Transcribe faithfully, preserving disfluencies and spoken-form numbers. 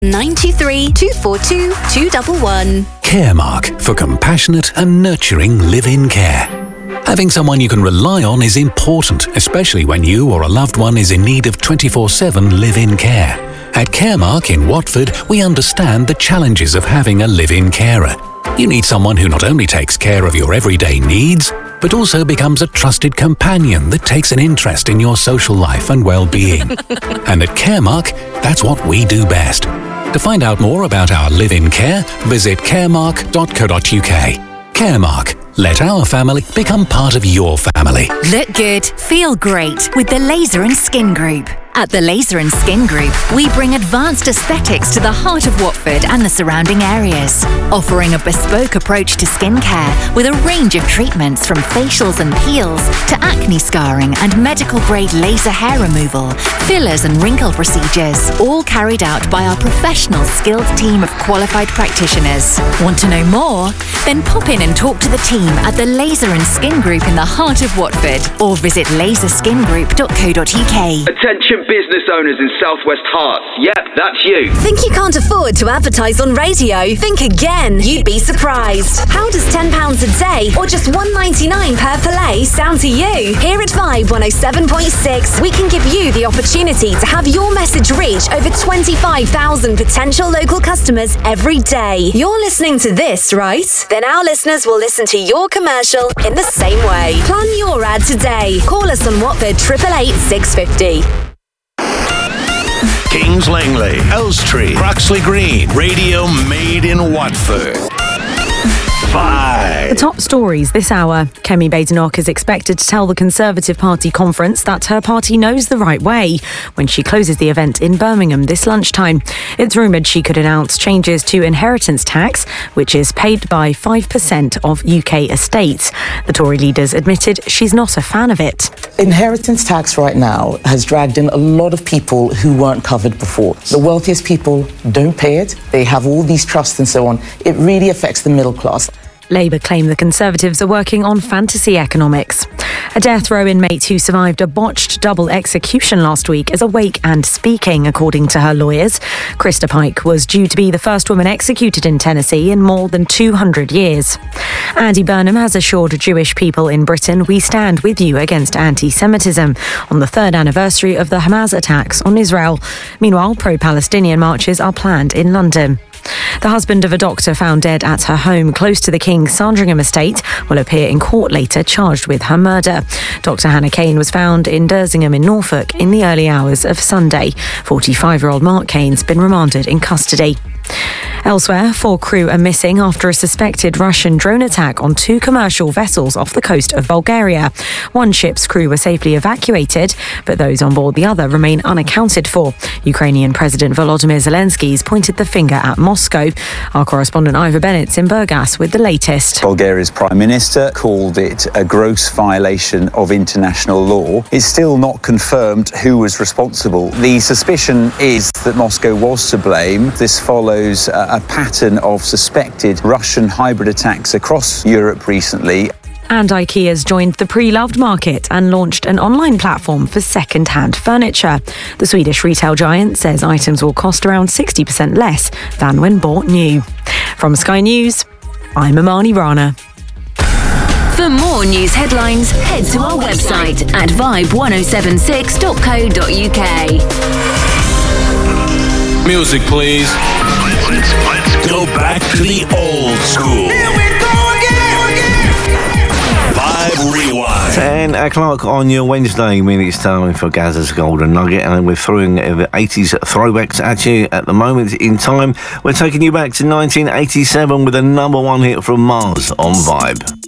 ninety-three, two four two, two one one. Caremark, for compassionate and nurturing live-in care. Having someone you can rely on is important, especially when you or a loved one is in need of twenty-four seven live-in care. At Caremark in Watford, we understand the challenges of having a live-in carer. You need someone who not only takes care of your everyday needs, but also becomes a trusted companion that takes an interest in your social life and well-being. And at Caremark, that's what we do best. To find out more about our live-in care, visit caremark dot co dot uk. Caremark. Let our family become part of your family. Look good, feel great with the Laser and Skin Group. At the Laser and Skin Group, we bring advanced aesthetics to the heart of Watford and the surrounding areas, offering a bespoke approach to skincare with a range of treatments from facials and peels to acne scarring and medical-grade laser hair removal, fillers and wrinkle procedures, all carried out by our professional, skilled team of qualified practitioners. Want to know more? Then pop in and talk to the team at the Laser and Skin Group in the heart of Watford, or visit laser skin group dot co dot uk. Attention business owners in Southwest Hearts. Yep, that's you. Think you can't afford to advertise on radio? Think again. You'd be surprised. How does ten pounds a day or just one pound ninety-nine per play sound to you? Here at Vibe one oh seven point six, we can give you the opportunity to have your message reach over twenty-five thousand potential local customers every day. You're listening to this, right? Then our listeners will listen to your commercial in the same way. Plan your ad today. Call us on Watford triple eight six fifty. Kings Langley, Elstree, Croxley Green, radio made in Watford. Five. The top stories this hour. Kemi Badenoch is expected to tell the Conservative Party conference that her party knows the right way when she closes the event in Birmingham this lunchtime. It's rumoured she could announce changes to inheritance tax, which is paid by five percent of U K estates. The Tory leader's admitted she's not a fan of it. Inheritance tax right now has dragged in a lot of people who weren't covered before. The wealthiest people don't pay it. They have all these trusts and so on. It really affects the middle class. Labour claim the Conservatives are working on fantasy economics. A death row inmate who survived a botched double execution last week is awake and speaking, according to her lawyers. Krista Pike was due to be the first woman executed in Tennessee in more than two hundred years. Andy Burnham has assured Jewish people in Britain we stand with you against anti-Semitism on the third anniversary of the Hamas attacks on Israel. Meanwhile, pro-Palestinian marches are planned in London. The husband of a doctor found dead at her home close to the King's Sandringham estate will appear in court later, charged with her murder. Doctor Hannah Kane was found in Dersingham in Norfolk in the early hours of Sunday. forty-five-year-old Mark Kane's been remanded in custody. Elsewhere, four crew are missing after a suspected Russian drone attack on two commercial vessels off the coast of Bulgaria. One ship's crew were safely evacuated, but those on board the other remain unaccounted for. Ukrainian President Volodymyr Zelensky's pointed the finger at Moscow. Our correspondent Ivor Bennett's in Burgas with the latest. Bulgaria's Prime Minister called it a gross violation of international law. It's still not confirmed who was responsible. The suspicion is that Moscow was to blame. This follows a a pattern of suspected Russian hybrid attacks across Europe recently. And IKEA's joined the pre-loved market and launched an online platform for second-hand furniture. The Swedish retail giant says items will cost around sixty percent less than when bought new. From Sky News, I'm Amani Rana. For more news headlines, head to our website at vibe one oh seven six dot co dot uk. Music, please. Let's, let's go back to the old school. Here we go again! Vibe Rewind. ten o'clock on your Wednesday, meaning it's time for Gazza's Golden Nugget, and we're throwing the eighties throwbacks at you at the moment in time. We're taking you back to nineteen eighty-seven with a number one hit from Mars on Vibe.